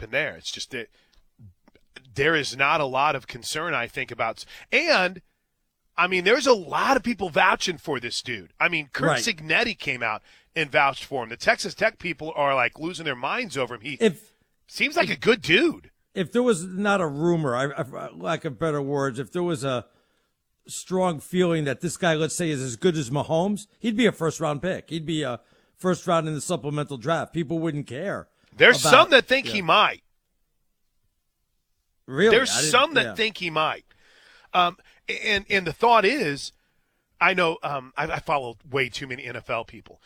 happened there. It's just that there is not a lot of concern, I think, about – and, I mean, there's a lot of people vouching for this dude. I mean, Kurt Cignetti came out and vouched for him. The Texas Tech people are, like, losing their minds over him. He seems like a good dude. If there was not a rumor, I lack of better words, if there was a strong feeling that this guy, let's say, is as good as Mahomes, he'd be a first-round pick. He'd be a first round in the supplemental draft. People wouldn't care. There's some that think he might. Really? There's some that think he might. And the thought is, I know I follow way too many NFL people,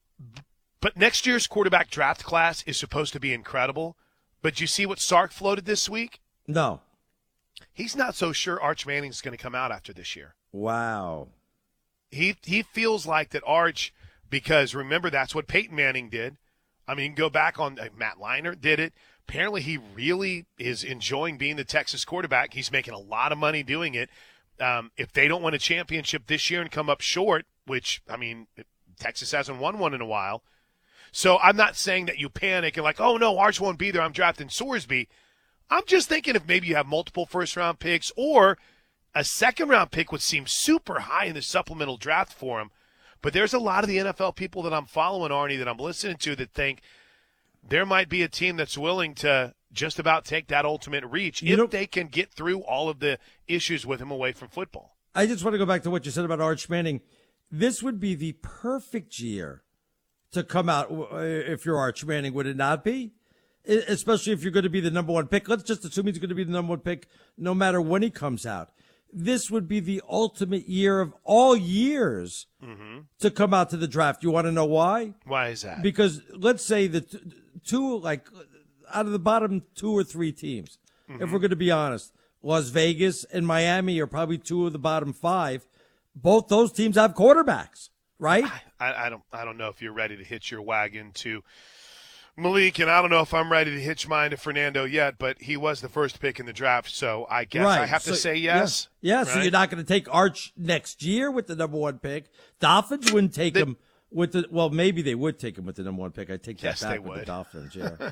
but next year's quarterback draft class is supposed to be incredible. But you see what Sark floated this week? No. He's not so sure Arch Manning's going to come out after this year. Wow. He feels like that Arch, because remember, that's what Peyton Manning did. I mean, go back on Matt Leinart did it. Apparently, he really is enjoying being the Texas quarterback. He's making a lot of money doing it. If they don't win a championship this year and come up short, which, I mean, Texas hasn't won one in a while. So I'm not saying that you panic and like, oh, no, Arch won't be there. I'm drafting Sorsby. I'm just thinking if maybe you have multiple first-round picks or a second-round pick would seem super high in the supplemental draft for him. But there's a lot of the NFL people that I'm following, Arnie, that I'm listening to that think there might be a team that's willing to just about take that ultimate reach if they can get through all of the issues with him away from football. I just want to go back to what you said about Arch Manning. This would be the perfect year to come out if you're Arch Manning, would it not be? Especially if you're going to be the number one pick. Let's just assume he's going to be the number one pick no matter when he comes out. This would be the ultimate year of all years to come out to the draft. You want to know why? Why is that? Because let's say the two, like out of the bottom 2 or 3 teams, if we're going to be honest, Las Vegas and Miami are probably 2 of the bottom 5. Both those teams have quarterbacks, right? I don't know if you're ready to hitch your wagon to Malik, and I don't know if I'm ready to hitch mine to Fernando yet, but he was the first pick in the draft, so I guess I have to say yes. Yeah, right? So you're not going to take Arch next year with the number one pick. Dolphins wouldn't take him with the – well, maybe they would take him with the number one pick. I take that back with the Dolphins, yeah.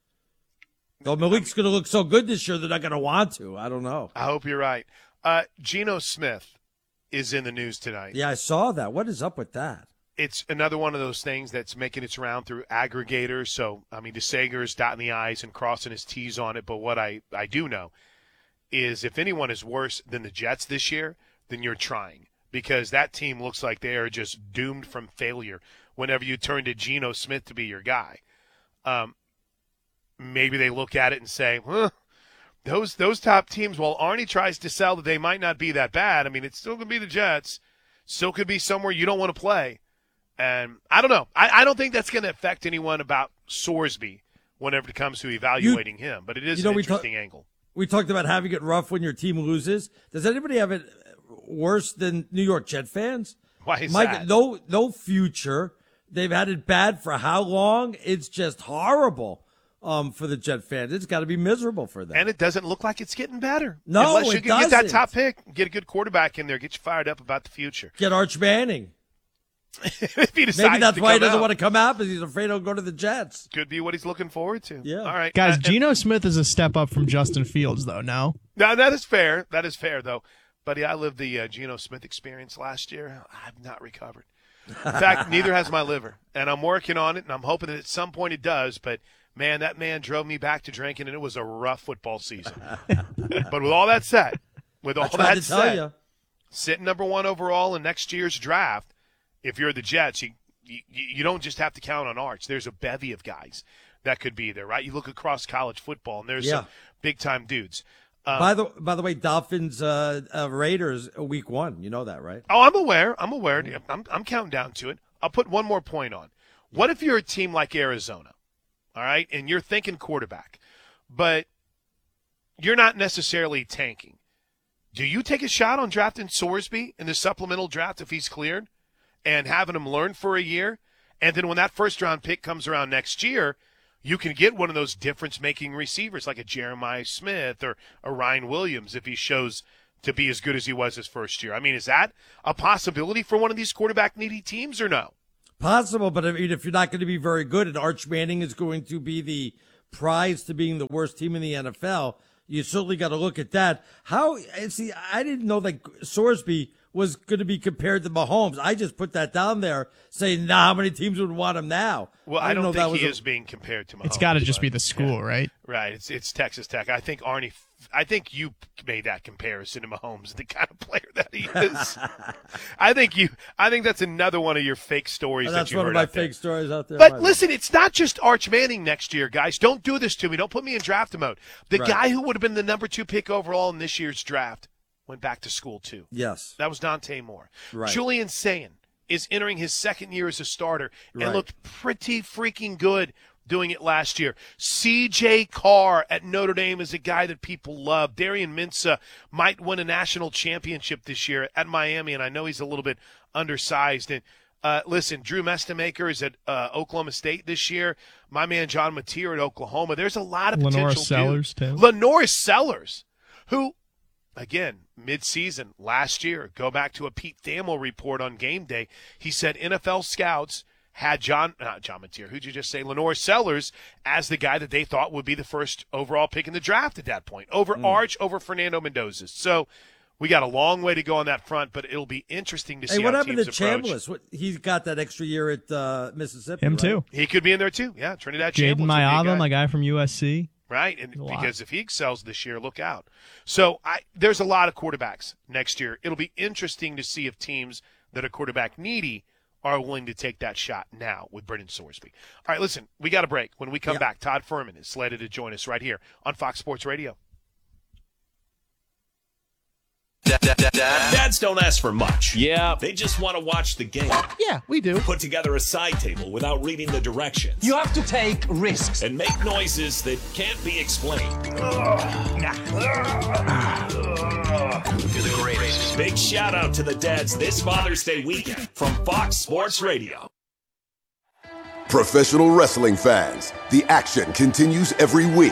Well, Malik's going to look so good this year they're not going to want to. I don't know. I hope you're right. Geno Smith is in the news tonight. Yeah, I saw that. What is up with that? It's another one of those things that's making its round through aggregators. So, I mean, DeSager is dotting the I's and crossing his T's on it. But what I do know is if anyone is worse than the Jets this year, then you're trying. Because that team looks like they are just doomed from failure whenever you turn to Geno Smith to be your guy. Maybe they look at it and say, those top teams, while Arnie tries to sell that they might not be that bad, I mean, it's still going to be the Jets. Still could be somewhere you don't want to play. And I don't know. I don't think that's going to affect anyone about Sorsby whenever it comes to evaluating him. But it is an interesting angle. We talked about having it rough when your team loses. Does anybody have it worse than New York Jet fans? Why is that? No future. They've had it bad for how long? It's just horrible for the Jet fans. It's got to be miserable for them. And it doesn't look like it's getting better. No, unless you can get that top pick, get a good quarterback in there, get you fired up about the future. Get Arch Manning. If he decides Maybe that's why he doesn't out. want to come out, because he's afraid he'll go to the Jets. Could be what he's looking forward to. Yeah. All right. Guys, Geno Smith is a step up from Justin Fields, though, no? No, that is fair. That is fair, though. Buddy, I lived the Geno Smith experience last year. I've not recovered. In fact, neither has my liver. And I'm working on it, and I'm hoping that at some point it does. But, man, that man drove me back to drinking, and it was a rough football season. But with all that said, sitting number 1 overall in next year's draft, if you're the Jets, you don't just have to count on Arch. There's a bevy of guys that could be there, right? You look across college football, and there's some big-time dudes. By the way, Dolphins Raiders week 1. You know that, right? Oh, I'm aware. I'm counting down to it. I'll put one more point on. What if you're a team like Arizona, all right, and you're thinking quarterback, but you're not necessarily tanking? Do you take a shot on drafting Sorsby in the supplemental draft if he's cleared and having him learn for a year? And then when that first-round pick comes around next year, you can get one of those difference-making receivers like a Jeremiah Smith or a Ryan Williams if he shows to be as good as he was his first year. I mean, is that a possibility for one of these quarterback-needy teams or no? Possible, but I mean, if you're not going to be very good and Arch Manning is going to be the prize to being the worst team in the NFL, you certainly got to look at that. See, I didn't know that Sorsby was going to be compared to Mahomes. I just put that down there saying, how many teams would want him now? Well, I don't think he is being compared to Mahomes. It's got to just be the school, right? Right. It's Texas Tech. I think you made that comparison to Mahomes, the kind of player that he is. I think that's another one of your fake stories that you heard out there. That's one of my fake stories out there. But listen, it's not just Arch Manning next year, guys. Don't do this to me. Don't put me in draft mode. The guy who would have been the number 2 pick overall in this year's draft went back to school too. Yes. That was Dante Moore. Right. Julian Sayin is entering his second year as a starter and looked pretty freaking good doing it last year. C.J. Carr at Notre Dame is a guy that people love. Darian Mensah might win a national championship this year at Miami, and I know he's a little bit undersized. And listen, Drew Mestamaker is at Oklahoma State this year. My man John Mateer at Oklahoma. There's a lot of potential. Lenore Sellers, too. Lenore Sellers, who, again, mid-season last year, go back to a Pete Thamel report on game day. He said NFL scouts had John Mateer, who'd you just say, Lenore Sellers, as the guy that they thought would be the first overall pick in the draft at that point, over Arch, over Fernando Mendoza. So we got a long way to go on that front, but it'll be interesting to see what how happened teams to approach. Chambliss? He's got that extra year at Mississippi. Him right? too. He could be in there too. Yeah, Trinidad Jaden Chambliss would be a Mayava, guy. my guy from USC. Right, and because if he excels this year, look out. So there's a lot of quarterbacks next year. It'll be interesting to see if teams that are quarterback needy are willing to take that shot now with Brendan Sorsby. All right, listen, we got a break. When we come back, Todd Furman is slated to join us right here on Fox Sports Radio. Dads don't ask for much. Yeah. They just want to watch the game. Yeah, we do. Put together a side table without reading the directions. You have to take risks. And make noises that can't be explained. You're the greatest. Big shout out to the dads this Father's Day weekend from Fox Sports Radio. Professional wrestling fans, the action continues every week.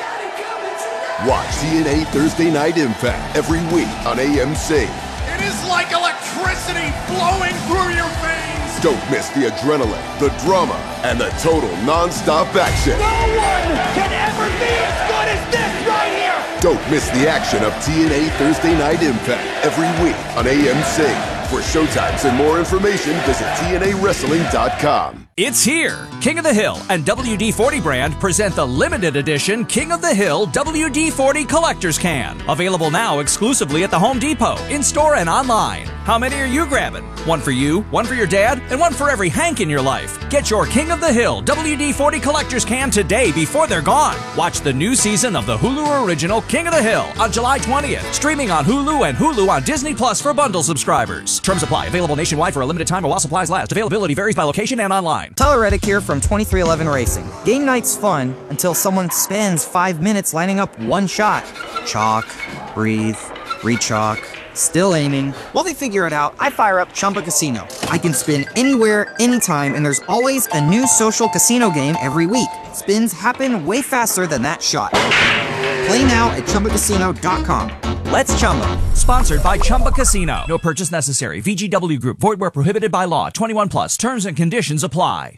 Watch TNA Thursday Night Impact every week on AMC. It is like electricity flowing through your veins. Don't miss the adrenaline, the drama, and the total non-stop action. No one can ever be as good as this right here. Don't miss the action of TNA Thursday Night Impact every week on AMC. For showtimes and more information, visit TNAWrestling.com. It's here! King of the Hill and WD-40 brand present the limited edition King of the Hill WD-40 Collector's Can. Available now exclusively at the Home Depot, in-store and online. How many are you grabbing? One for you, one for your dad, and one for every Hank in your life. Get your King of the Hill WD-40 Collector's Can today before they're gone. Watch the new season of the Hulu original King of the Hill on July 20th. Streaming on Hulu and Hulu on Disney Plus for bundle subscribers. Terms apply. Available nationwide for a limited time or while supplies last. Availability varies by location and online. Tyler Reddick here from 2311 Racing. Game night's fun until someone spends 5 minutes lining up one shot. Chalk, breathe, re-chalk, still aiming. While they figure it out, I fire up Chumba Casino. I can spin anywhere, anytime, and there's always a new social casino game every week. Spins happen way faster than that shot. Play now at ChumbaCasino.com. Let's Chumba. Sponsored by Chumba Casino. No purchase necessary. VGW Group. Void where prohibited by law. 21 plus. Terms and conditions apply.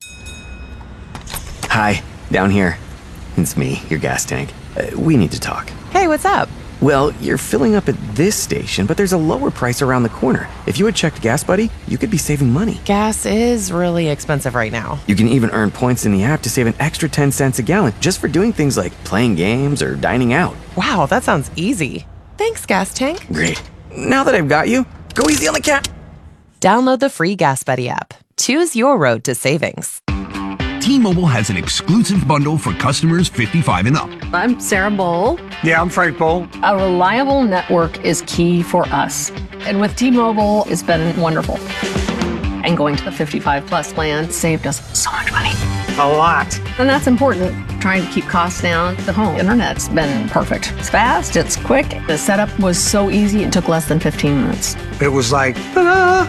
Hi, down here. It's me, your gas tank. We need to talk. Hey, what's up? Well, you're filling up at this station, but there's a lower price around the corner. If you had checked Gas Buddy, you could be saving money. Gas is really expensive right now. You can even earn points in the app to save an extra 10 cents a gallon just for doing things like playing games or dining out. Wow, that sounds easy. Thanks, Gas Tank. Great. Now that I've got you, go easy on the cat. Download the free Gas Buddy app. Choose your road to savings. T-Mobile has an exclusive bundle for customers 55 and up. I'm Sarah Bowl. Yeah, I'm Frank Bowl. A reliable network is key for us. And with T-Mobile, it's been wonderful. And going to the 55 plus plan saved us so much money. A lot. And that's important. Trying to keep costs down. The home internet's been perfect. It's fast, it's quick. The setup was so easy, it took less than 15 minutes. It was like, ta-da!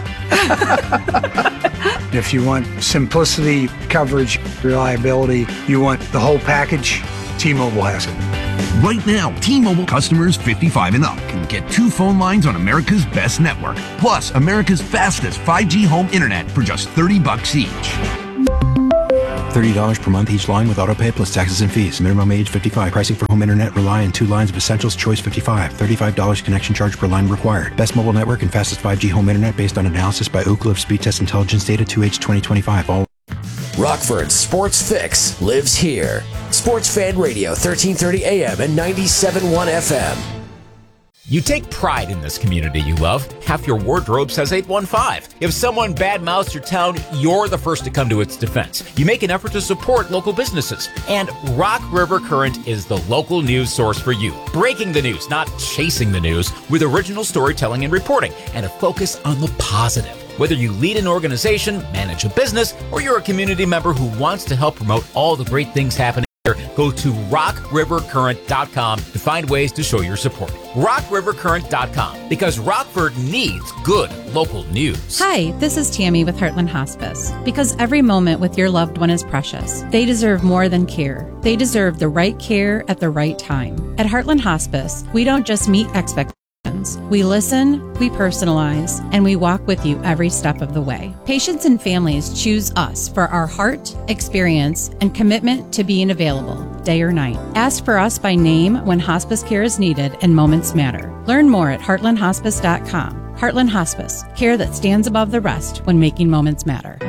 If you want simplicity, coverage, reliability, you want the whole package, T-Mobile has it. Right now, T-Mobile customers 55 and up can get 2 phone lines on America's best network, plus America's fastest 5G home internet for just $30 each. $30 per month each line with autopay plus taxes and fees. Minimum age 55. Pricing for home internet rely on 2 lines of Essentials. Choice 55. $35 connection charge per line required. Best mobile network and fastest 5G home internet based on analysis by Ookla of Speed Test Intelligence Data 2H 2025. All Rockford's Sports Fix lives here. Sports Fan Radio, 1330 AM and 97.1 FM. You take pride in this community you love. Half your wardrobe says 815. If someone badmouths your town, you're the first to come to its defense. You make an effort to support local businesses. And Rock River Current is the local news source for you. Breaking the news, not chasing the news, with original storytelling and reporting, and a focus on the positive. Whether you lead an organization, manage a business, or you're a community member who wants to help promote all the great things happening, go to rockrivercurrent.com to find ways to show your support. rockrivercurrent.com, because Rockford needs good local news. Hi, this is Tammy with Heartland Hospice. Because every moment with your loved one is precious. They deserve more than care. They deserve the right care at the right time. At Heartland Hospice, we don't just meet expectations. We listen, we personalize, and we walk with you every step of the way. Patients and families choose us for our heart, experience, and commitment to being available, day or night. Ask for us by name when hospice care is needed and moments matter. Learn more at heartlandhospice.com. Heartland Hospice, care that stands above the rest when making moments matter.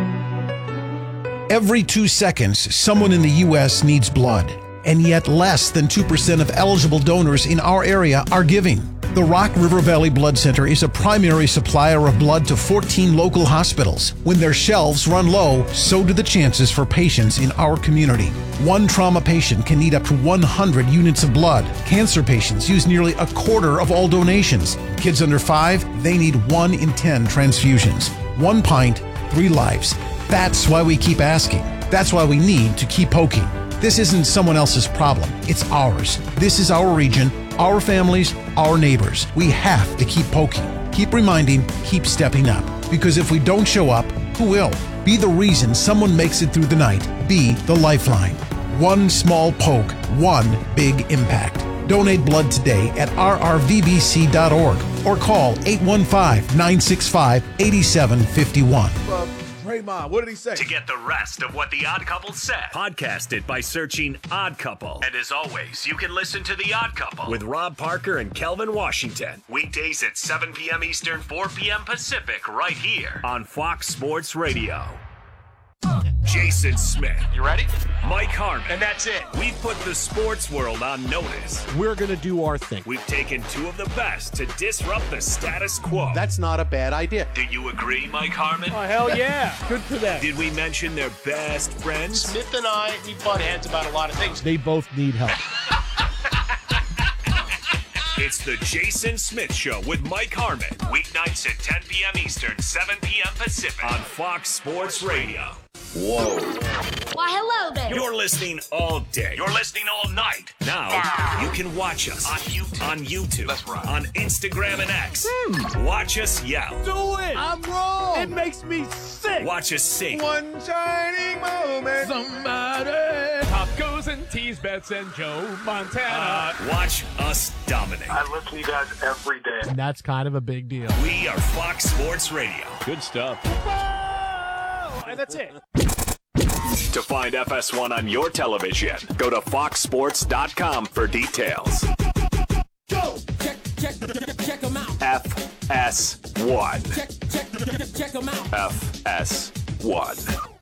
Every 2 seconds, someone in the U.S. needs blood, and yet less than 2% of eligible donors in our area are giving. The Rock River Valley Blood Center is a primary supplier of blood to 14 local hospitals. When their shelves run low, so do the chances for patients in our community. One trauma patient can need up to 100 units of blood. Cancer patients use nearly a quarter of all donations. Kids under 5, they need 1 in 10 transfusions. 1 pint, 3 lives. That's why we keep asking. That's why we need to keep poking. This isn't someone else's problem. It's ours. This is our region, our families, our neighbors. We have to keep poking, keep reminding, keep stepping up. Because if we don't show up, who will? Be the reason someone makes it through the night. Be the lifeline. One small poke, one big impact. Donate blood today at rrvbc.org or call 815-965-8751. Draymond, what did he say? To get the rest of what The Odd Couple said, podcast it by searching Odd Couple. And as always, you can listen to The Odd Couple with Rob Parker and Kelvin Washington. Weekdays at 7 p.m. Eastern, 4 p.m. Pacific, right here on Fox Sports Radio. Jason Smith. You ready? Mike Harmon. And that's it. We've put the sports world on notice. We're going to do our thing. We've taken 2 of the best to disrupt the status quo. That's not a bad idea. Do you agree, Mike Harmon? Oh, hell yeah. Good for them. Did we mention their best friends? Smith and I, we butt heads about a lot of things. They both need help. It's the Jason Smith Show with Mike Harmon. Weeknights at 10 p.m. Eastern, 7 p.m. Pacific on Fox Sports Radio. Whoa. Why, hello there. You're listening all day. You're listening all night. Now, you can watch us on YouTube. That's right. On Instagram and X. Watch us yell. Do it. I'm wrong. It makes me sick. Watch us sing. One shining moment. Somebody. Pop goes and tease Bets and Joe Montana. Watch us dominate. I listen to you guys every day. And that's kind of a big deal. We are Fox Sports Radio. Good stuff. And that's it. To find FS1 on your television, go to foxsports.com for details. Go! Check them out. FS1. Check them out. FS1.